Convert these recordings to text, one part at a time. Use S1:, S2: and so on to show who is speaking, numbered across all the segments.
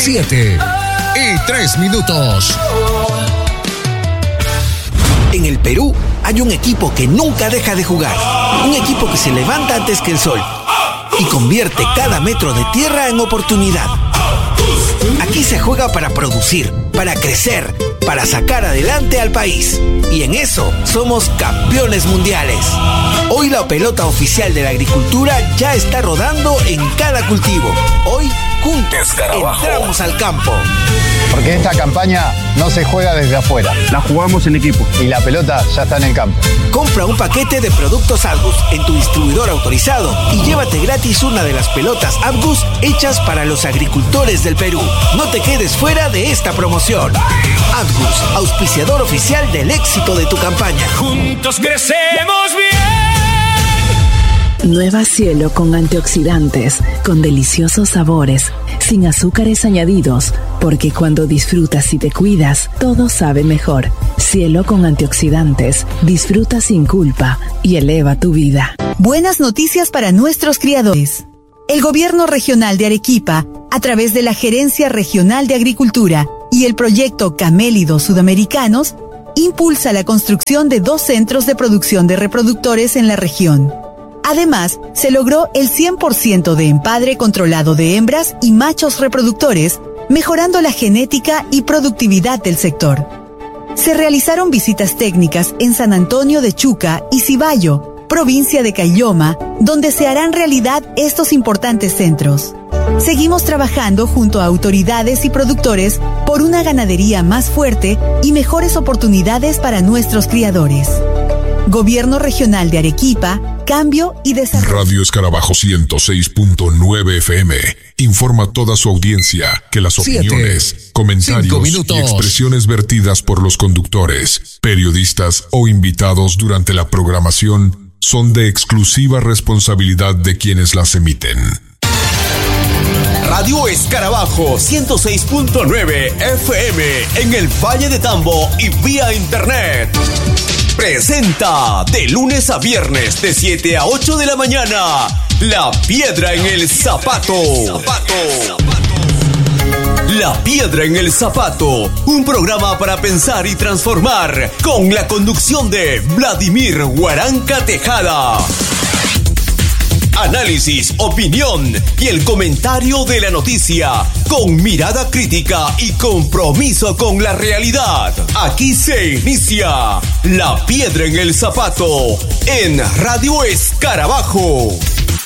S1: 7:03.
S2: En el Perú hay un equipo que nunca deja de jugar. Un equipo que se levanta antes que el sol y convierte cada metro de tierra en oportunidad. Aquí se juega para producir, para crecer, para sacar adelante al país. Y en eso somos campeones mundiales. Hoy la pelota oficial de la agricultura ya está rodando en cada cultivo. Hoy, juntos, entramos al campo.
S3: Porque esta campaña no se juega desde afuera.
S4: La jugamos en equipo.
S3: Y la pelota ya está en el campo.
S2: Compra un paquete de productos Abgus en tu distribuidor autorizado y llévate gratis una de las pelotas Abgus hechas para los agricultores del Perú. No te quedes fuera de esta promoción. Abgus, auspiciador oficial del éxito de tu campaña.
S5: Juntos crecemos bien.
S6: Nueva Cielo con antioxidantes, con deliciosos sabores, sin azúcares añadidos, porque cuando disfrutas y te cuidas, todo sabe mejor. Cielo con antioxidantes, disfruta sin culpa y eleva tu vida.
S7: Buenas noticias para nuestros criadores. El Gobierno Regional de Arequipa, a través de la Gerencia Regional de Agricultura y el proyecto Camélidos Sudamericanos, impulsa la construcción de 2 centros de producción de reproductores en la región. Además, se logró el 100% de empadre controlado de hembras y machos reproductores, mejorando la genética y productividad del sector. Se realizaron visitas técnicas en San Antonio de Chuca y Cibayo, provincia de Caylloma, donde se harán realidad estos importantes centros. Seguimos trabajando junto a autoridades y productores por una ganadería más fuerte y mejores oportunidades para nuestros criadores. Gobierno Regional de Arequipa, Cambio y Desarrollo.
S8: Radio Escarabajo 106.9 FM informa a toda su audiencia que las opiniones, comentarios y expresiones vertidas por los conductores, periodistas o invitados durante la programación son de exclusiva responsabilidad de quienes las emiten.
S9: Radio Escarabajo 106.9 FM en el Valle de Tambo y vía internet. Presenta de lunes a viernes de 7 a 8 de la mañana La Piedra en el Zapato. La Piedra en el Zapato, un programa para pensar y transformar, con la conducción de Vladimir Huaranca Tejada. Análisis, opinión y el comentario de la noticia, con mirada crítica y compromiso con la realidad. Aquí se inicia La Piedra en el Zapato, en Radio Escarabajo.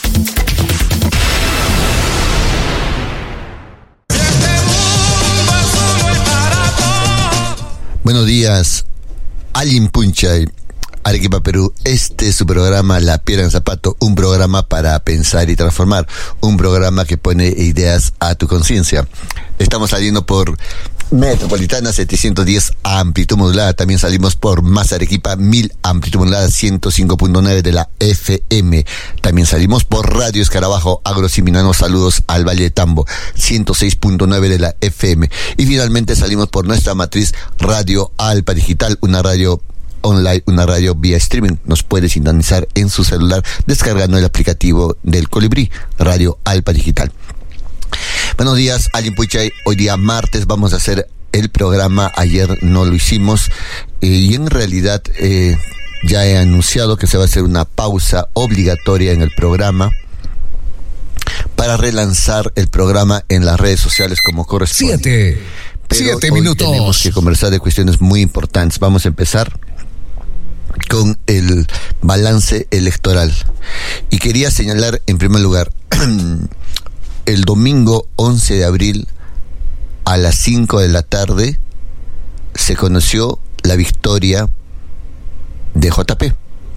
S10: Buenos días, Alin Punchay, Arequipa, Perú. Este es su programa La Piedra en el Zapato, un programa para pensar y transformar, un programa que pone ideas a tu conciencia. Estamos saliendo por Metropolitana 710 amplitud modulada, también salimos por Más Arequipa 1000 amplitud modulada 105.9 de la FM, también salimos por Radio Escarabajo Agrosimilano, saludos al Valle de Tambo 106.9 de la FM, y finalmente salimos por nuestra matriz Radio Alpa Digital, una radio online, una radio vía streaming. Nos puede sintonizar en su celular descargando el aplicativo del Colibrí, Radio Alpa Digital. Buenos días, Alin Puchay. Hoy día martes vamos a hacer el programa. Ayer no lo hicimos y en realidad ya he anunciado que se va a hacer una pausa obligatoria en el programa para relanzar el programa en las redes sociales como corresponde. 7 minutos. Tenemos que conversar de cuestiones muy importantes. Vamos a empezar con el balance electoral. Y quería señalar en primer lugar, el domingo 11 de abril a las 5 de la tarde se conoció la victoria de JP.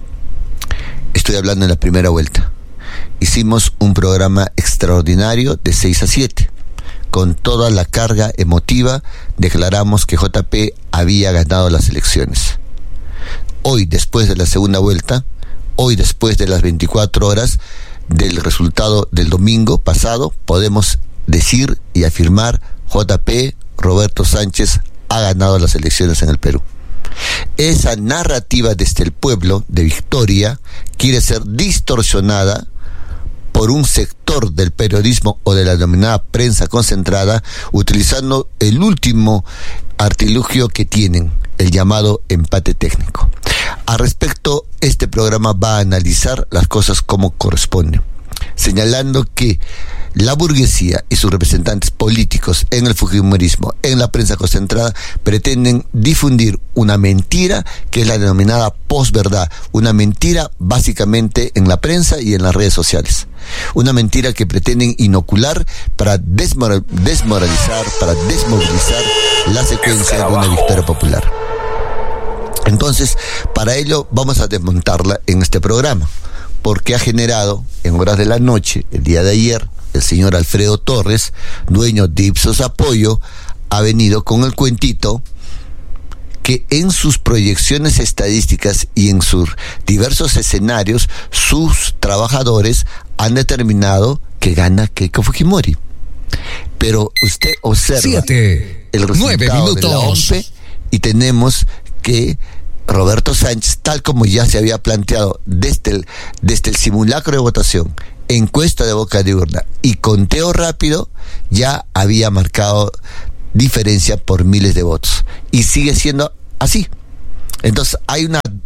S10: Estoy hablando en la primera vuelta. Hicimos un programa extraordinario de 6 a 7. Con toda la carga emotiva declaramos que JP había ganado las elecciones. Hoy, después de la segunda vuelta, hoy después de las 24 horas del resultado del domingo pasado, podemos decir y afirmar: JP, Roberto Sánchez, ha ganado las elecciones en el Perú. Esa narrativa desde el pueblo de victoria quiere ser distorsionada por un sector del periodismo o de la denominada prensa concentrada, utilizando el último artilugio que tienen, el llamado empate técnico. Al respecto, este programa va a analizar las cosas como corresponde, señalando que la burguesía y sus representantes políticos en el fujimorismo, en la prensa concentrada, pretenden difundir una mentira que es la denominada posverdad, una mentira básicamente en la prensa y en las redes sociales, una mentira que pretenden inocular para desmoralizar, para desmovilizar la secuencia de una victoria popular. Entonces, para ello vamos a desmontarla en este programa, porque ha generado en horas de la noche, el día de ayer, el señor Alfredo Torres, dueño de Ipsos Apoyo, ha venido con el cuentito que en sus proyecciones estadísticas y en sus diversos escenarios, sus trabajadores han determinado que gana Keiko Fujimori. Pero usted observa el resultado de la OMPE y tenemos que Roberto Sánchez, tal como ya se había planteado desde el simulacro de votación, encuesta de boca de urna y conteo rápido, ya había marcado diferencia por miles de votos y sigue siendo así. Entonces hay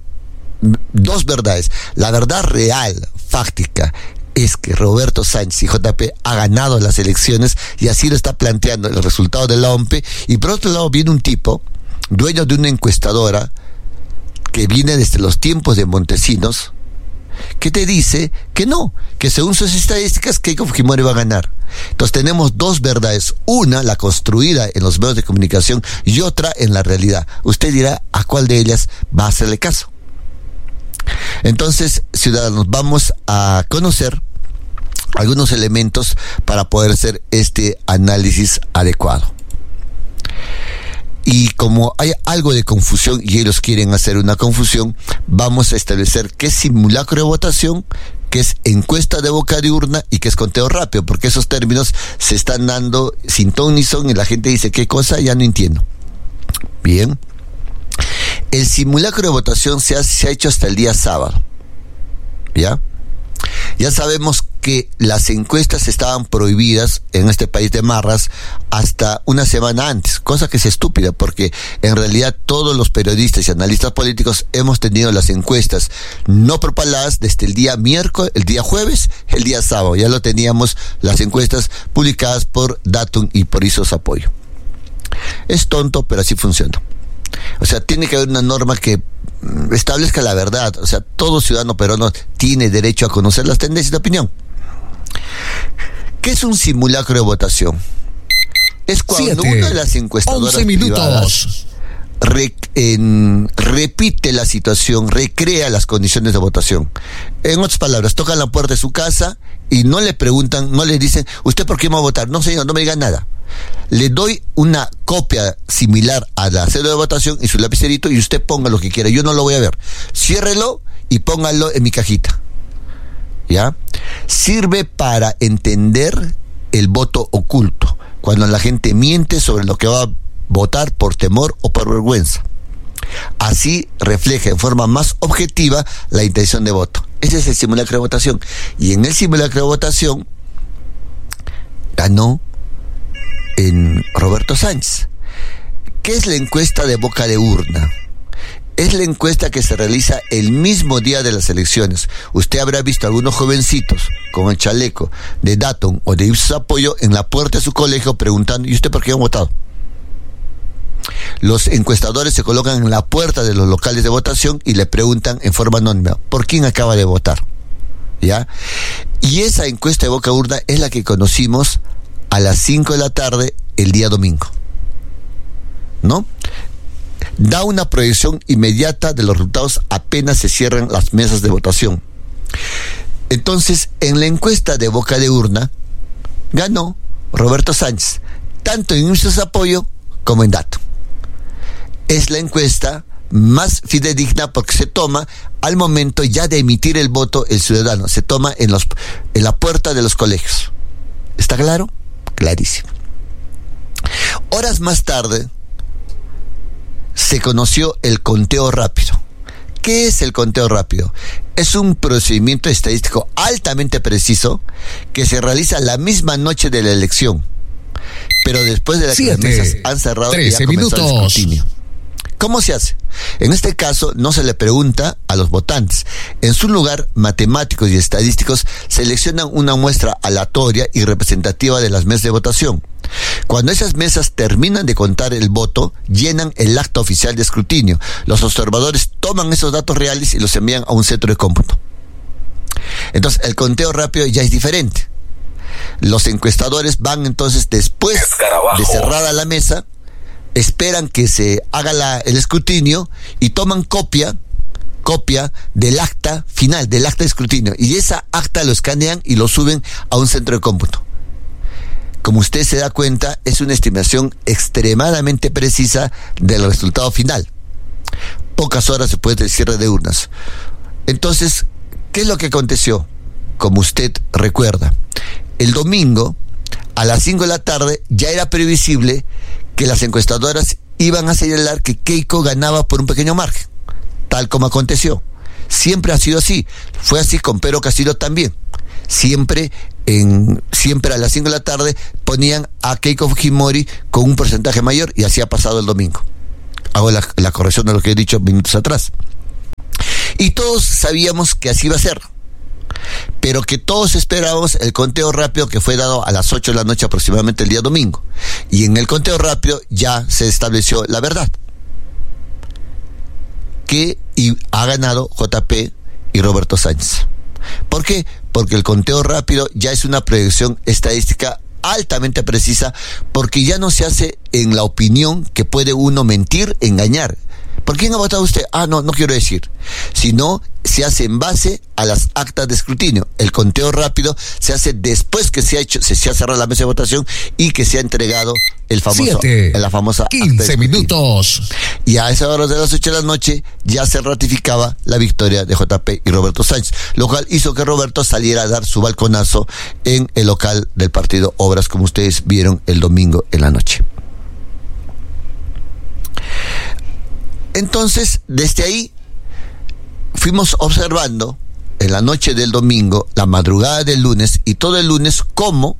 S10: dos verdades. La verdad real, fáctica, es que Roberto Sánchez y JP ha ganado las elecciones y así lo está planteando el resultado de la OMPE. Y por otro lado viene un tipo, dueño de una encuestadora que viene desde los tiempos de Montesinos, que te dice que no, que según sus estadísticas Keiko Fujimori va a ganar. Entonces tenemos dos verdades, una la construida en los medios de comunicación y otra en la realidad. Usted dirá a cuál de ellas va a hacerle caso. Entonces, ciudadanos, vamos a conocer algunos elementos para poder hacer este análisis adecuado. Y como hay algo de confusión y ellos quieren hacer una confusión, vamos a establecer qué es simulacro de votación, qué es encuesta de boca de urna y qué es conteo rápido, porque esos términos se están dando sin ton ni son y la gente dice qué cosa, ya no entiendo. Bien. El simulacro de votación se ha hecho hasta el día sábado. ¿Ya? Ya sabemos que las encuestas estaban prohibidas en este país de marras hasta una semana antes, cosa que es estúpida porque en realidad todos los periodistas y analistas políticos hemos tenido las encuestas no propaladas desde el día miércoles, el día jueves, el día sábado. Ya lo teníamos las encuestas publicadas por Datum y por Ipsos Apoyo. Es tonto, pero así funciona. O sea, tiene que haber una norma que establezca la verdad. O sea, todo ciudadano peruano tiene derecho a conocer las tendencias de opinión. ¿Qué es un simulacro de votación? Es cuando una de las encuestadoras privadas repite la situación, recrea las condiciones de votación. En otras palabras, tocan la puerta de su casa y no le preguntan, no le dicen, ¿usted por qué va a votar? No, señor, no me diga nada. Le doy una copia similar a la cédula de votación y su lapicerito y usted ponga lo que quiera, yo no lo voy a ver. Ciérrelo y póngalo en mi cajita. ¿Ya? Sirve para entender el voto oculto, cuando la gente miente sobre lo que va a votar por temor o por vergüenza. Así refleja en forma más objetiva la intención de voto. Ese es el simulacro de votación. Y en el simulacro de votación ganó en Roberto Sánchez. ¿Qué es la encuesta de boca de urna? Es la encuesta que se realiza el mismo día de las elecciones. Usted habrá visto a algunos jovencitos con el chaleco de Datum o de Ipsos Apoyo en la puerta de su colegio preguntando, ¿y usted por qué han votado? Los encuestadores se colocan en la puerta de los locales de votación y le preguntan en forma anónima, ¿por quién acaba de votar? ¿Ya? Y esa encuesta de boca de urna es la que conocimos a las 5 de la tarde el día domingo, ¿no? Da una proyección inmediata de los resultados apenas se cierran las mesas de votación. Entonces, en la encuesta de boca de urna, ganó Roberto Sánchez, tanto en Ipsos Apoyo como en Datum. Es la encuesta más fidedigna porque se toma al momento ya de emitir el voto el ciudadano, se toma en la puerta de los colegios. ¿Está claro? Clarísimo. Horas más tarde se conoció el conteo rápido. ¿Qué es el conteo rápido? es un procedimiento estadístico altamente preciso que se realiza la misma noche de la elección, pero después de que las mesas han cerrado y ya comenzó el escrutinio. ¿Cómo se hace? En este caso no se le pregunta a los votantes. En su lugar, matemáticos y estadísticos seleccionan una muestra aleatoria y representativa de las mesas de votación. Cuando esas mesas terminan de contar el voto, llenan el acta oficial de escrutinio. Los observadores toman esos datos reales y los envían a un centro de cómputo. Entonces, el conteo rápido ya es diferente. Los encuestadores van entonces, después de cerrada la mesa, esperan que se haga el escrutinio y toman copia del acta final, del acta de escrutinio. Y esa acta lo escanean y lo suben a un centro de cómputo. Como usted se da cuenta, es una estimación extremadamente precisa del resultado final. Pocas horas después del cierre de urnas. Entonces, ¿qué es lo que aconteció? Como usted recuerda, el domingo, a las 5 de la tarde, ya era previsible que las encuestadoras iban a señalar que Keiko ganaba por un pequeño margen, tal como aconteció. Siempre ha sido así. Fue así con Pedro Castillo también. Siempre a las 5 de la tarde ponían a Keiko Fujimori con un porcentaje mayor, y así ha pasado el domingo. Hago la corrección de lo que he dicho minutos atrás. Y todos sabíamos que así iba a ser, pero que todos esperábamos el conteo rápido que fue dado a las 8 de la noche aproximadamente el día domingo. Y en el conteo rápido ya se estableció la verdad, que ha ganado JP y Roberto Sánchez. ¿Por qué? Porque el conteo rápido ya es una proyección estadística altamente precisa, porque ya no se hace en la opinión que puede uno mentir, engañar. ¿Por quién ha votado usted? No quiero decir. Sino se hace en base a las actas de escrutinio. El conteo rápido se hace después que se ha cerrado la mesa de votación y que se ha entregado la famosa
S1: 15 minutos.
S10: Y a esa hora de las 8 de la noche ya se ratificaba la victoria de JP y Roberto Sánchez, lo cual hizo que Roberto saliera a dar su balconazo en el local del partido Obras, como ustedes vieron el domingo en la noche. Entonces, desde ahí fuimos observando en la noche del domingo, la madrugada del lunes y todo el lunes, cómo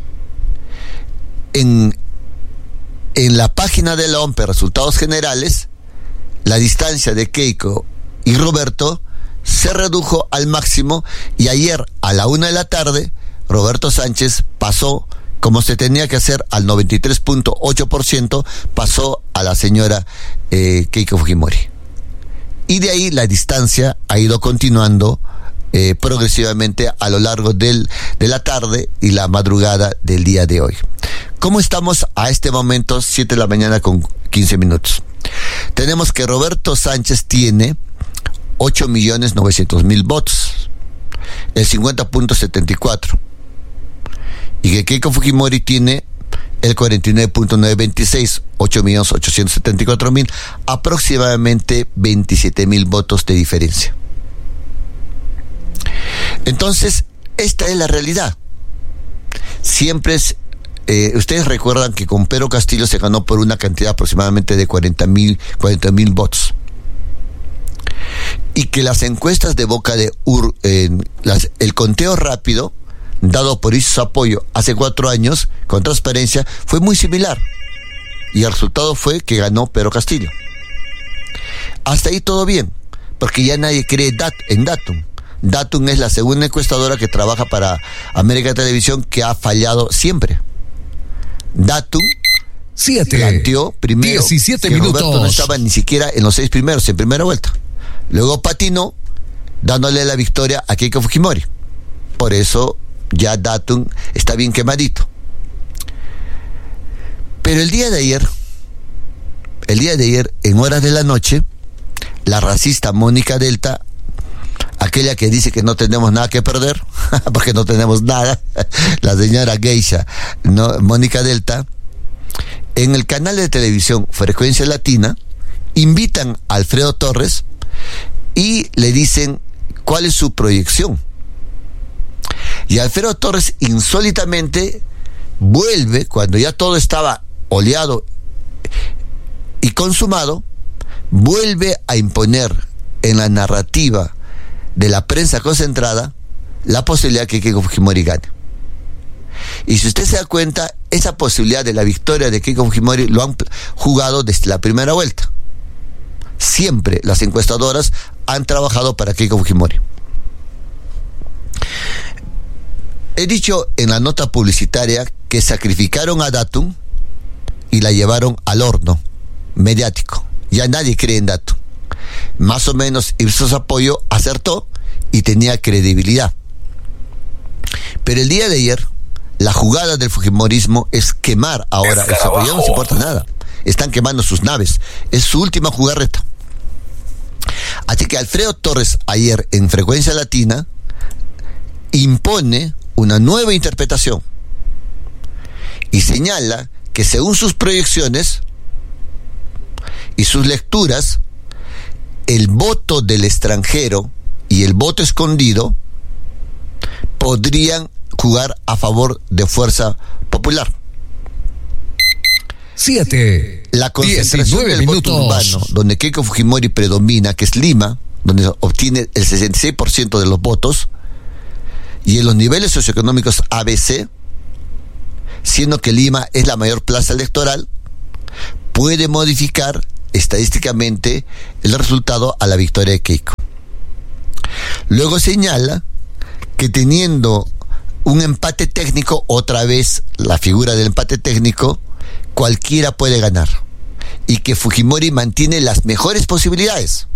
S10: en la página de la OMPE, resultados generales, la distancia de Keiko y Roberto se redujo al máximo, y ayer a la 1 de la tarde Roberto Sánchez pasó, como se tenía que hacer, al 93.8%, pasó a la señora Keiko Fujimori. Y de ahí la distancia ha ido continuando progresivamente a lo largo de la tarde y la madrugada del día de hoy. ¿Cómo estamos a este momento? 7 de la mañana con 15 minutos. Tenemos que Roberto Sánchez tiene 8.900.000 votos, el 50.74%. Y que Keiko Fujimori tiene el 49.926, 8.874.000, aproximadamente 27.000 votos de diferencia. Entonces, esta es la realidad. Siempre es, ustedes recuerdan que con Pedro Castillo se ganó por una cantidad aproximadamente de 40.000 votos. Y que las encuestas de boca de el conteo rápido dado por Isis Apoyo hace 4 años, con transparencia, fue muy similar. Y el resultado fue que ganó Pedro Castillo. Hasta ahí todo bien, porque ya nadie cree en Datum. Datum es la segunda encuestadora que trabaja para América Televisión, que ha fallado siempre. Datum planteó primero
S1: 17
S10: que
S1: minutos.
S10: Roberto no estaba ni siquiera en los 6 primeros, en primera vuelta. Luego patinó, dándole la victoria a Keiko Fujimori. Por eso ya Datum está bien quemadito. Pero el día de ayer, en horas de la noche, la racista Mónica Delta, aquella que dice que no tenemos nada que perder, porque no tenemos nada, la señora geisha, ¿no? Mónica Delta, en el canal de televisión Frecuencia Latina, invitan a Alfredo Torres y le dicen cuál es su proyección. Y Alfredo Torres insólitamente vuelve, cuando ya todo estaba oleado y consumado, vuelve a imponer en la narrativa de la prensa concentrada la posibilidad que Keiko Fujimori gane. Y si usted se da cuenta, esa posibilidad de la victoria de Keiko Fujimori lo han jugado desde la primera vuelta. Siempre las encuestadoras han trabajado para Keiko Fujimori. He dicho en la nota publicitaria que sacrificaron a Datum y la llevaron al horno mediático. Ya nadie cree en Datum. Más o menos Ipsos Apoyo acertó y tenía credibilidad. Pero el día de ayer, la jugada del fujimorismo es quemar ahora. El Apoyo no se importa nada. Están quemando sus naves. Es su última jugarreta. Así que Alfredo Torres ayer en Frecuencia Latina impone una nueva interpretación y señala que según sus proyecciones y sus lecturas, el voto del extranjero y el voto escondido podrían jugar a favor de Fuerza Popular.
S1: 7.
S10: La concentración del voto urbano, donde Keiko Fujimori predomina, que es Lima, donde obtiene el 66% de los votos, y en los niveles socioeconómicos ABC, siendo que Lima es la mayor plaza electoral, puede modificar estadísticamente el resultado a la victoria de Keiko. Luego señala que teniendo un empate técnico, otra vez la figura del empate técnico, cualquiera puede ganar, y que Fujimori mantiene las mejores posibilidades,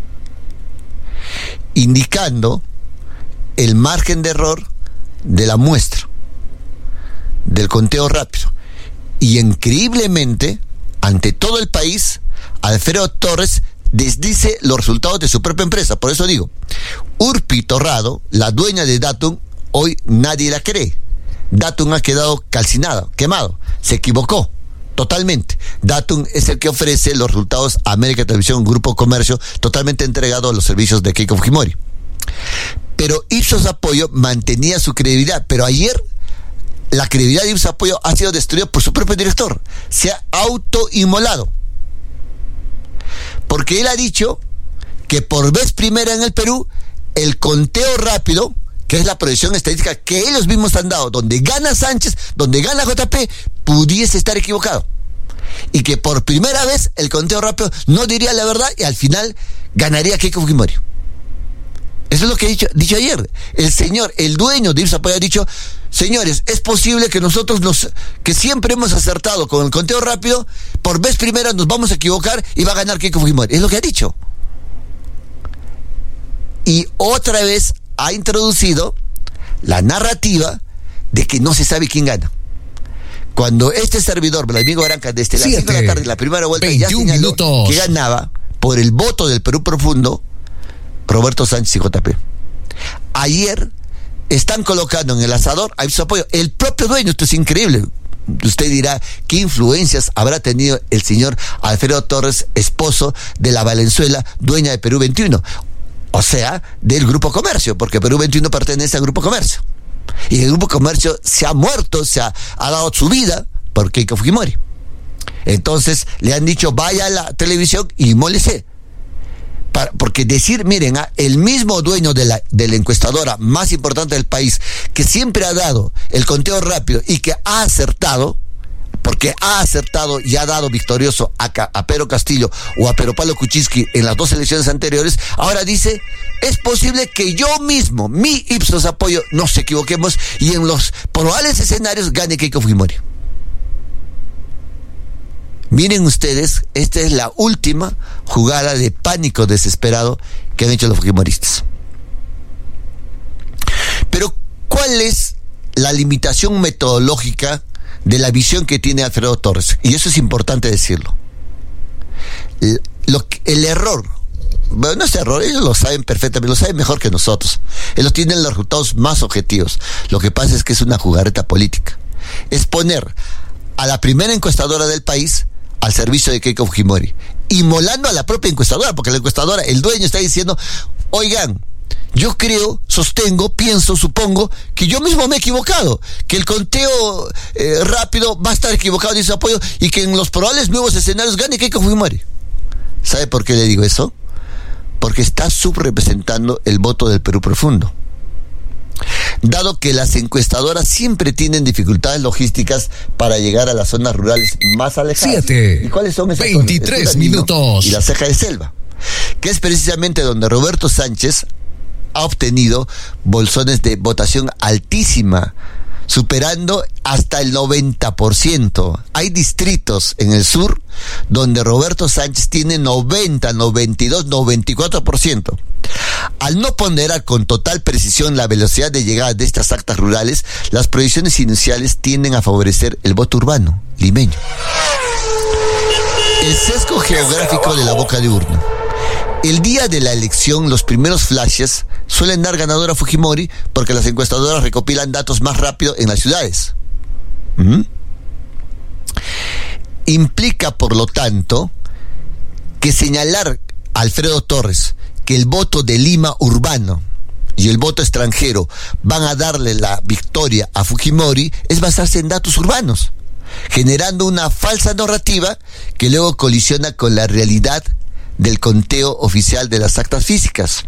S10: indicando el margen de error de la muestra del conteo rápido. Y increíblemente, ante todo el país, Alfredo Torres desdice los resultados de su propia empresa. Por eso digo, Urpi Torrado, la dueña de Datum, hoy nadie la cree. Datum ha quedado calcinado, quemado, se equivocó totalmente. Datum es el que ofrece los resultados a América Televisión, Grupo Comercio, totalmente entregado a los servicios de Keiko Fujimori. Pero Ipsos Apoyo mantenía su credibilidad, pero ayer la credibilidad de Ipsos Apoyo ha sido destruida por su propio director. Se ha autoinmolado. Porque él ha dicho que por vez primera en el Perú, el conteo rápido, que es la proyección estadística que ellos mismos han dado, donde gana Sánchez, donde gana JP, pudiese estar equivocado. Y que por primera vez el conteo rápido no diría la verdad y al final ganaría Keiko Fujimori. Eso es lo que he dicho ayer. El dueño de Ipsos Apoyo ha dicho: señores, es posible que nosotros que siempre hemos acertado con el conteo rápido, por vez primera nos vamos a equivocar y va a ganar Keiko Fujimori. Es lo que ha dicho. Y otra vez ha introducido la narrativa de que no se sabe quién gana. Cuando este servidor, Vladimir Branca, desde las 5 de la tarde, en la primera vuelta, ya señaló que ganaba por el voto del Perú Profundo Roberto Sánchez y JP. Ayer están colocando en el asador a Ipsos Apoyo, el propio dueño. Esto es increíble. Usted dirá, ¿qué influencias habrá tenido el señor Alfredo Torres, esposo de la Valenzuela, dueña de Perú 21? O sea, del Grupo Comercio, porque Perú 21 pertenece al Grupo Comercio. Y el Grupo Comercio se ha muerto, ha dado su vida por Keiko Fujimori. Entonces le han dicho, vaya a la televisión y moleste. Porque decir, miren, el mismo dueño de la encuestadora más importante del país, que siempre ha dado el conteo rápido y que ha acertado, porque ha acertado y ha dado victorioso a Pedro Castillo o a Pedro Pablo Kuczynski en las dos elecciones anteriores, ahora dice, es posible que yo mismo, mi Ipsos Apoyo, nos equivoquemos y en los probables escenarios gane Keiko Fujimori. Miren ustedes, esta es la última jugada de pánico desesperado que han hecho los fujimoristas. Pero, ¿cuál es la limitación metodológica de la visión que tiene Alfredo Torres? Y eso es importante decirlo. El error, bueno, no es error, ellos lo saben perfectamente, lo saben mejor que nosotros. Ellos tienen los resultados más objetivos. Lo que pasa es que es una jugarreta política. Es poner a la primera encuestadora del país al servicio de Keiko Fujimori, inmolando a la propia encuestadora, porque la encuestadora, el dueño está diciendo, oigan, yo creo, sostengo, pienso, supongo que yo mismo me he equivocado, que el conteo rápido va a estar equivocado, dice Apoyo, y que en los probables nuevos escenarios gane Keiko Fujimori. ¿Sabe por qué le digo eso? porque está subrepresentando el voto del Perú profundo. Dado que las encuestadoras siempre tienen dificultades logísticas para llegar a las zonas rurales más alejadas.
S1: 7.
S10: ¿Y cuáles son esas
S1: 23
S10: zonas?
S1: minutos.
S10: Y la ceja de selva, que es precisamente donde Roberto Sánchez ha obtenido bolsones de votación altísima, superando hasta el 90%. Hay distritos en el sur donde Roberto Sánchez tiene 90, 92, 94%. Al no ponderar con total precisión la velocidad de llegada de estas actas rurales, las proyecciones iniciales tienden a favorecer el voto urbano, limeño. El sesgo geográfico de la boca de urna. El día de la elección, los primeros flashes suelen dar ganador a Fujimori porque las encuestadoras recopilan datos más rápido en las ciudades. Implica, por lo tanto, que señalar a Alfredo Torres que el voto de Lima urbano y el voto extranjero van a darle la victoria a Fujimori es basarse en datos urbanos, generando una falsa narrativa que luego colisiona con la realidad del conteo oficial de las actas físicas.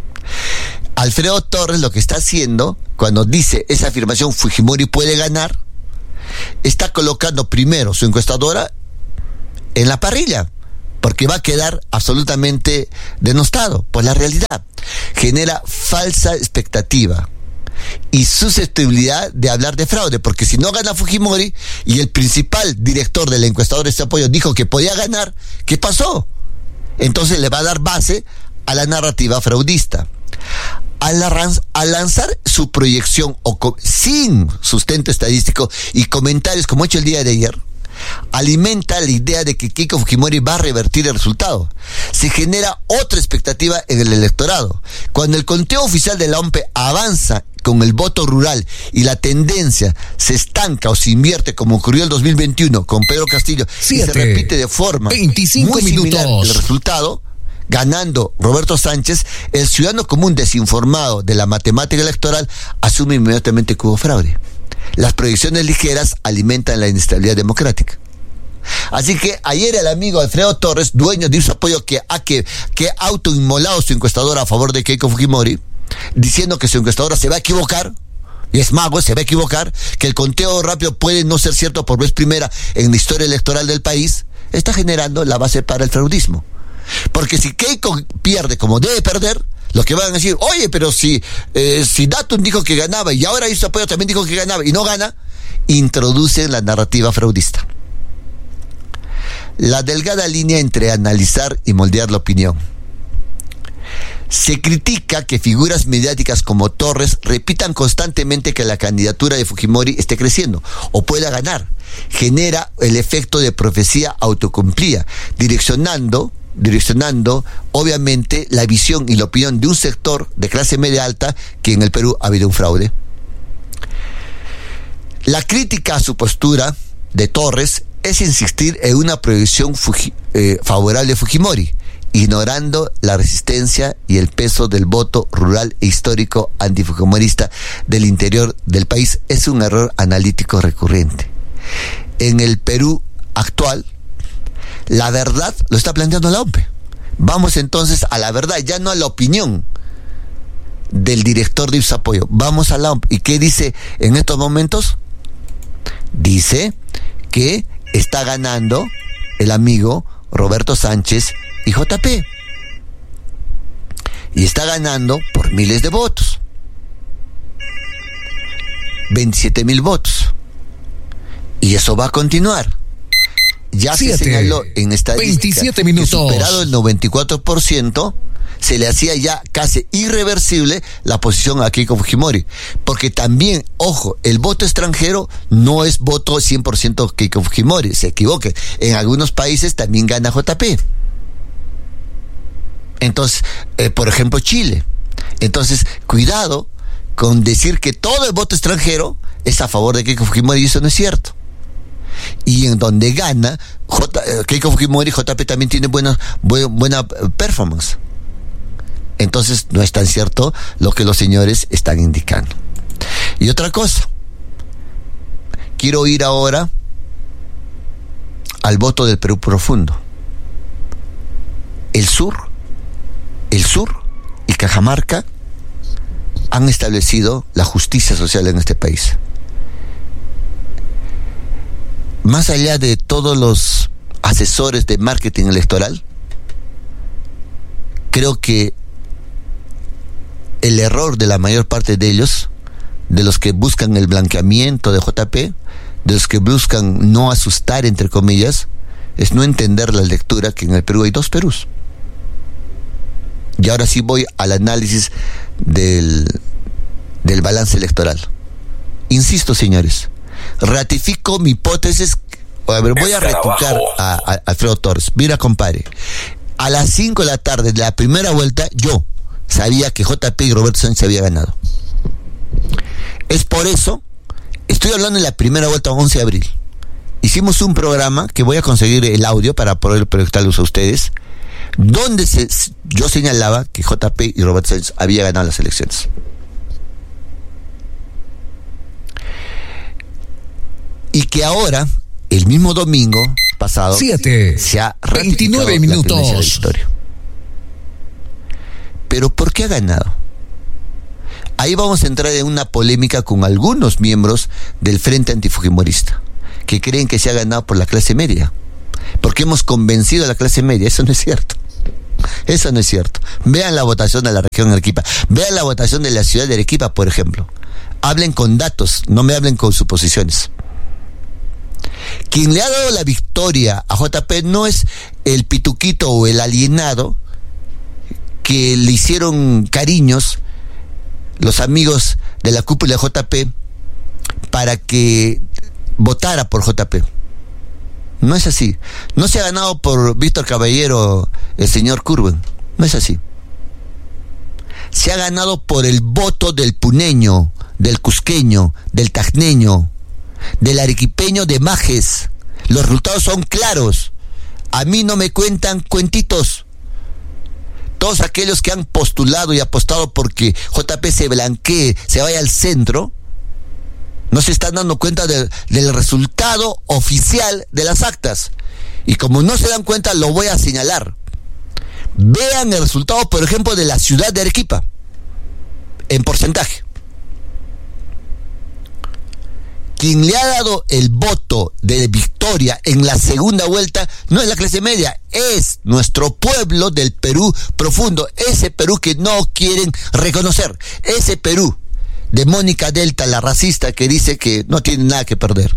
S10: Alfredo Torres lo que está haciendo cuando dice esa afirmación, Fujimori puede ganar, está colocando primero su encuestadora en la parrilla, porque va a quedar absolutamente denostado por la realidad. Genera falsa expectativa y susceptibilidad de hablar de fraude, porque si no gana Fujimori y el principal director del encuestador de este apoyo dijo que podía ganar, ¿qué pasó? Entonces le va a dar base a la narrativa fraudista. Al lanzar su proyección sin sustento estadístico y comentarios como he hecho el día de ayer, alimenta la idea de que Keiko Fujimori va a revertir el resultado. Se genera otra expectativa en el electorado. Cuando el conteo oficial de la OMPE avanza con el voto rural y la tendencia se estanca o se invierte como ocurrió el 2021 con Pedro Castillo
S1: 7,
S10: y se repite de forma
S1: 25
S10: muy similar
S1: minutos.
S10: el resultado, ganando Roberto Sánchez, el ciudadano común desinformado de la matemática electoral asume inmediatamente que hubo fraude. Las proyecciones ligeras alimentan la inestabilidad democrática. Así que ayer el amigo Alfredo Torres, dueño de su apoyo que ha autoinmolado su encuestadora a favor de Keiko Fujimori, diciendo que su encuestadora se va a equivocar, y es mago, se va a equivocar, que el conteo rápido puede no ser cierto por vez primera en la historia electoral del país, está generando la base para el fraudismo. Porque si Keiko pierde como debe perder, lo que van a decir, oye, pero si Datum dijo que ganaba y ahora su apoyo también dijo que ganaba y no gana, introducen la narrativa fraudista. La delgada línea entre analizar y moldear la opinión. Se critica que figuras mediáticas como Torres repitan constantemente que la candidatura de Fujimori esté creciendo o pueda ganar. Genera el efecto de profecía autocumplida, direccionando obviamente la visión y la opinión de un sector de clase media alta que en el Perú ha habido un fraude. La crítica a su postura de Torres es insistir en una proyección favorable a Fujimori, ignorando la resistencia y el peso del voto rural e histórico antifujimorista del interior del país. Es un error analítico recurrente. En el Perú actual, la verdad lo está planteando la OMPE. Vamos entonces a la verdad, ya no a la opinión del director de Ipsapoyo. Vamos a la OMPE. ¿Y qué dice en estos momentos? Dice que está ganando el amigo Roberto Sánchez y JP. Y está ganando por miles de votos. 27,000 votos. Y eso va a continuar. Ya
S1: 7,
S10: se señaló en estadística
S1: 27 minutos.
S10: que superado el 94%, se le hacía ya casi irreversible la posición a Keiko Fujimori. Porque también, ojo, el voto extranjero no es voto 100% Keiko Fujimori, se equivoque. En algunos países también gana JP. Entonces, por ejemplo, Chile. Entonces, cuidado con decir que todo el voto extranjero es a favor de Keiko Fujimori, y eso no es cierto. Y en donde gana Keiko Fujimori, JP también tiene buena performance. Entonces no es tan cierto lo que los señores están indicando. Y otra cosa, quiero ir ahora al voto del Perú profundo. El sur el sur y Cajamarca han establecido la justicia social en este país. Más allá de todos los asesores de marketing electoral, creo que el error de la mayor parte de ellos, de los que buscan el blanqueamiento de JP, de los que buscan no asustar, entre comillas, es no entender la lectura que en el Perú hay dos Perús. Y ahora sí voy al análisis del balance electoral. Insisto, señores, ratifico mi hipótesis. A ver, voy a retocar a Alfredo Torres. Mira, compadre, a las 5 de la tarde de la primera vuelta, yo sabía que JP y Roberto Sánchez había ganado. Es por eso, estoy hablando de la primera vuelta, 11 de abril. Hicimos un programa que voy a conseguir el audio para poder proyectarlos a ustedes, donde yo señalaba que JP y Roberto Sánchez había ganado las elecciones. Y que ahora, el mismo domingo pasado,
S1: 7,
S10: se ha
S1: 29 minutos.
S10: La historia. Pero ¿por qué ha ganado? Ahí vamos a entrar en una polémica con algunos miembros del Frente Antifujimorista, que creen que se ha ganado por la clase media, porque hemos convencido a la clase media. Eso no es cierto. Eso no es cierto. Vean la votación de la región de Arequipa, vean la votación de la ciudad de Arequipa, por ejemplo. Hablen con datos, no me hablen con suposiciones. Quien le ha dado la victoria a JP no es el pituquito o el alienado que le hicieron cariños los amigos de la cúpula de JP para que votara por JP. No es así. No se ha ganado por Víctor Caballero, el señor Curwen. No es así. Se ha ganado por el voto del puneño, del cusqueño, del tacneño, del arequipeño de Majes. Los resultados son claros. A mí no me cuentan cuentitos. Todos aquellos que han postulado y apostado porque JP se blanquee, se vaya al centro, no se están dando cuenta del resultado oficial de las actas. Y como no se dan cuenta, lo voy a señalar. Vean el resultado, por ejemplo, de la ciudad de Arequipa, en porcentaje. Quien le ha dado el voto de victoria en la segunda vuelta no es la clase media, es nuestro pueblo del Perú profundo, ese Perú que no quieren reconocer, ese Perú de Mónica Delta, la racista que dice que no tiene nada que perder.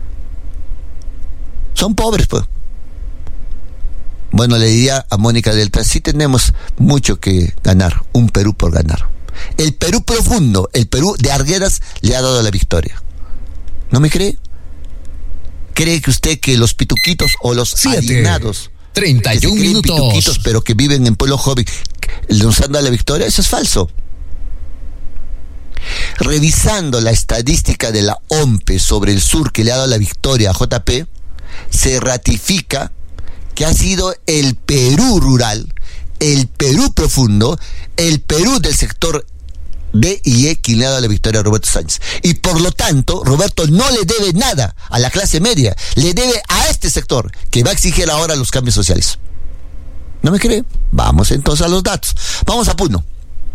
S10: Son pobres, pues. Bueno, le diría a Mónica Delta, sí tenemos mucho que ganar, un Perú por ganar. El Perú profundo, el Perú de Arguedas le ha dado la victoria. ¿No me cree? ¿Cree que usted que los pituquitos o los alienados,
S1: 31 minutos,
S10: pituquitos pero que viven en pueblo joven, nos han dado la victoria? Eso es falso. Revisando la estadística de la OMPE sobre el sur que le ha dado la victoria a JP, se ratifica que ha sido el Perú rural, el Perú profundo, el Perú del sector D y E quien le ha dado la victoria a Roberto Sánchez. Y por lo tanto, Roberto no le debe nada a la clase media, le debe a este sector que va a exigir ahora los cambios sociales. ¿No me cree? Vamos entonces a los datos. Vamos a Puno.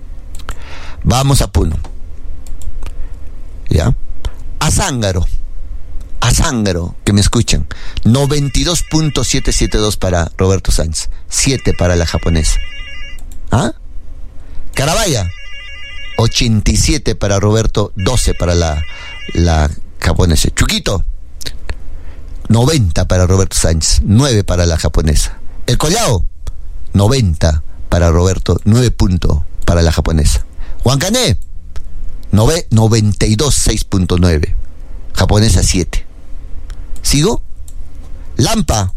S10: ¿Ya? A Zángaro, que me escuchan, 92.772 para Roberto Sánchez, 7 para la japonesa. ¿Ah? Carabaya, 87 para Roberto, 12 para la japonesa. Chuquito, 90 para Roberto Sánchez, 9 para la japonesa. El Collao, 90 para Roberto, 9 puntos para la japonesa. Huancané, 92, 6.9, japonesa 7. ¿Sigo? Lampa,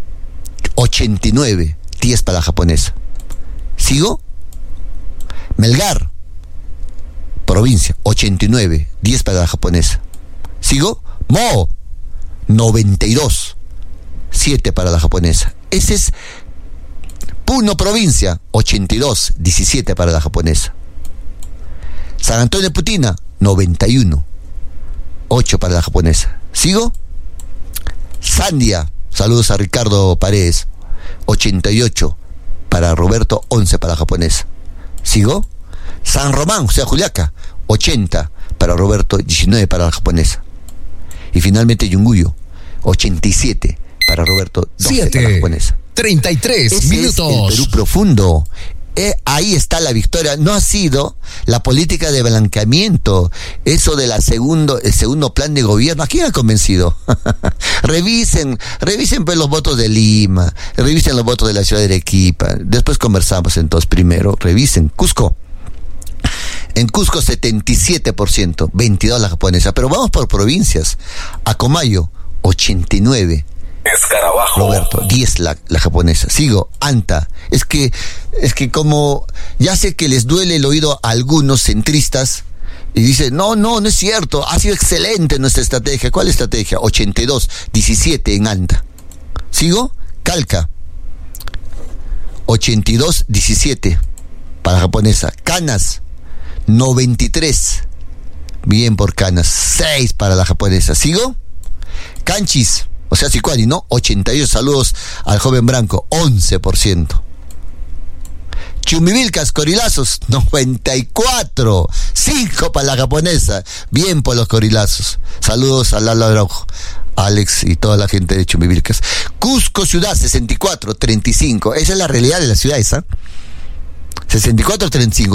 S10: 89, 10 para la japonesa. ¿Sigo? Melgar, provincia, 89, 10 para la japonesa. ¿Sigo? Mo, 92, 7 para la japonesa. Ese es Puno, provincia, 82, 17 para la japonesa. San Antonio de Putina, 91, 8 para la japonesa. ¿Sigo? Sandia, saludos a Ricardo Paredes, 88 para Roberto, 11 para la japonesa. ¿Sigo? San Román, o sea, Juliaca, 80 para Roberto, 19 para la japonesa. Y finalmente Yunguyo, 87 para Roberto, 12 para la japonesa.
S1: 33
S10: Ese
S1: minutos.
S10: Es el Perú profundo. Ahí está la victoria. No ha sido la política de blanqueamiento, eso de el segundo plan de gobierno. ¿A quién ha convencido? Revisen pues los votos de Lima, revisen los votos de la ciudad de Arequipa. Después conversamos entonces. Primero, revisen Cusco. En Cusco 77%, 22 la japonesa. Pero vamos por provincias. Acomayo, 89.
S9: Escarabajo.
S10: Roberto, 10 la japonesa. Sigo, Anta. Es que como ya sé que les duele el oído a algunos centristas y dicen, no es cierto, ha sido excelente nuestra estrategia. ¿Cuál estrategia? 82, 17 en Anta. Sigo, Calca, 82, 17 para la japonesa. Canas, 93. Bien por Canas, 6 para la japonesa. Sigo, Canchis, o sea, Sicuani, ¿no? 88, saludos al joven Branco, 11%. Chumivilcas, Corilazos, 94, 5 para la japonesa, bien por los Corilazos. Saludos a Lalo Araujo, Alex y toda la gente de Chumivilcas. Cusco Ciudad, 64, 35, esa es la realidad de la ciudad esa. 64-35,